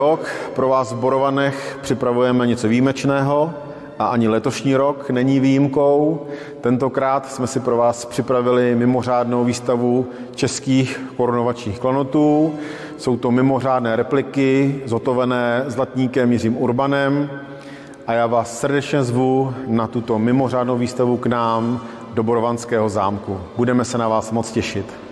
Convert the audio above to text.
Rok pro vás v Borovanech připravujeme něco výjimečného a ani letošní rok není výjimkou. Tentokrát jsme si pro vás připravili mimořádnou výstavu českých korunovačních klenotů. Jsou to mimořádné repliky zhotovené zlatníkem Jiřím Urbanem a já vás srdečně zvu na tuto mimořádnou výstavu k nám do Borovanského zámku. Budeme se na vás moc těšit.